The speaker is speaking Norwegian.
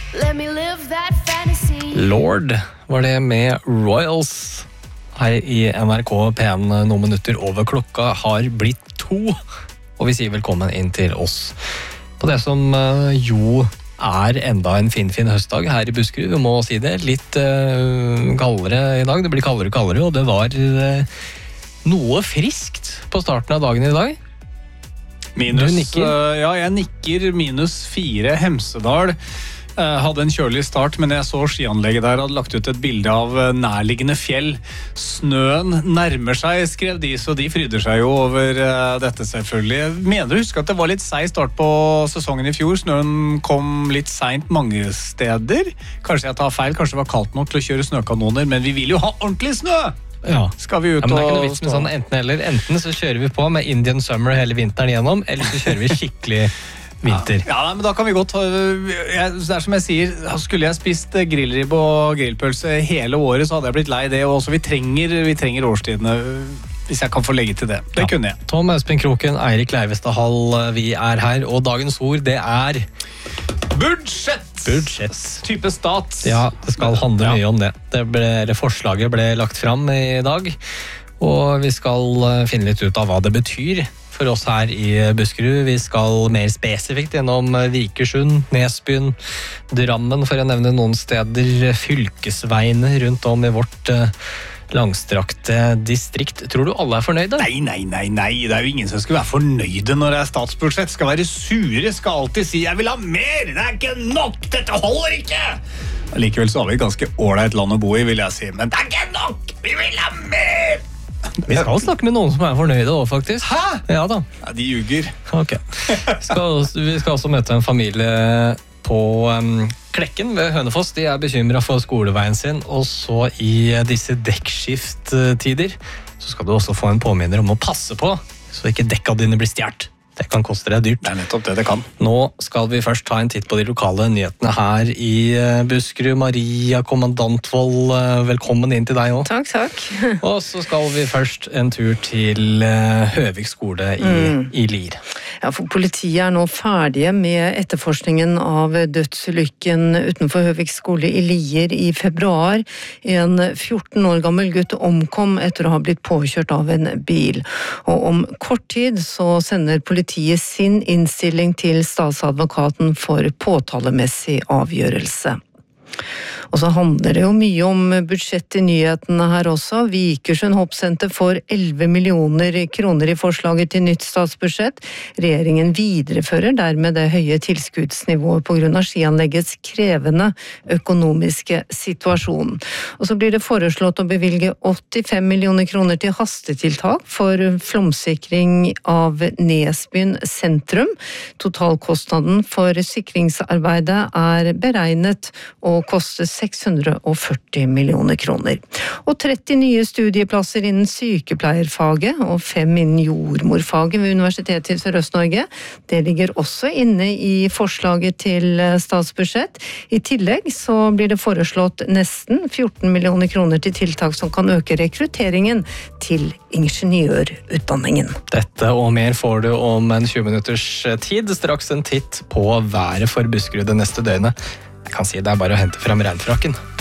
Let me live that fantasy. Lord var det med Royals her i NRK P1 noen minutter over klokka har blitt 2, og vi sier velkommen inn til oss på det som jo enda en fin høstdag her i Buskerud. Vi må si det, litt kaldere i dag, det blir kaldere og kaldere, og det var noe friskt på starten av dagen i dag. Minus, Du nikker? ja, jeg nikker -4 Hemsedal. Hadde en kjølig start, men jeg så skianlegget der hadde lagt ut et bilde av nærliggende fjell. Snøen nærmer seg, skrev de, så de fryder seg jo over dette selvfølgelig. Jeg mener å huske at det var litt seig start på sesongen i fjor. Snøen kom litt sent mange steder. Kanskje jeg tar feil, kanskje det var kaldt nok til å kjøre snøkanoner, men vi vil jo ha ordentlig snø! Ja. Skal vi ut Men det er ikke og noe vits med sånn enten eller. Enten så kjører vi på med Indian Summer hele vinteren gjennom, eller så kjører vi skikkelig vinter. Ja, men da kan vi godt det er som jeg sier, skulle jeg spist grillribbe og grillpølse hele året, så hadde jeg blitt lei det, og også vi trenger årstidene, hvis jeg kan få legge til det. Det kunne jeg. Tom Espen Kroken, Eirik Leivestad Hall, vi er her, og dagens ord det er Budsjett. Type stat. Ja, det skal handle mye om det. Forslaget ble lagt fram i dag, og vi skal finne litt ut av hva det betyr for oss her i Buskerud. Vi skal mer spesifikt gjennom Vikersund, Nesbyen, Drammen, for å nevne noen steder, fylkesveiene rundt om i vårt langstrakte distrikt. Tror du alle er fornøyde? Nei. Det er jo ingen som skal være fornøyde når det er statsbudsjett. Skal være sure, skal alltid si jeg vil ha mer, det er ikke nok, dette holder ikke. Likevel så har vi et ganske ordentlig land å bo i, vil jeg si. Men det er ikke nok, vi vil ha mer. Vi skal snakke med noen som er fornøyde også, faktisk. Hæ? Ja da. Ja, de ljuger. Ok. Vi skal også møte en familie på Klekken ved Hønefoss. De er bekymret for skoleveien sin, og så i disse dekkskifttider så skal du også få en påminner om å passe på, så ikke dekka dine blir stjert. Det kan koste deg dyrt. Det er nettopp det kan. Nå skal vi først ta en titt på de lokale nyhetene her i Buskerud. Maria Kommandantvold, velkommen inn til deg også. Takk. Og så skal vi først en tur til Høvik skole i Lier. Ja, for politiet er nå ferdige med etterforskningen av dødsulykken utenfor Høvik skole i Lier i februar. En 14 år gammel gutt omkom etter å ha blitt påkjørt av en bil. Og om kort tid så sender politiet sin innstilling til statsadvokaten for påtalemessig avgjørelse. Og så handler det jo mye om budsjett i nyhetene her også. Vikersund Hoppsenter får 11 millioner kroner i forslaget til nytt statsbudsjett. Regjeringen viderefører dermed det høye tilskuddsnivået på grunn av skianleggets krevende økonomiske situasjon. Og så blir det foreslått å bevilge 85 millioner kroner til hastetiltak for flomsikring av Nesbyen sentrum. Totalkostnaden for sikringsarbeidet er beregnet å koste 640 millioner kroner. Og 30 nye studieplasser innen sykepleierfaget og 5 innen jordmorfaget ved Universitetet i Sørøst-Norge. Det ligger også inne i forslaget til statsbudsjett. I tillegg så blir det foreslått nesten 14 millioner kroner til tiltak som kan øke rekrutteringen til ingeniørutdanningen. Dette og mer får du om en 20 minutters tid. Straks en titt på været for Buskerud det neste døgnet. Jeg kan si det er bare å hente frem regnfrakken.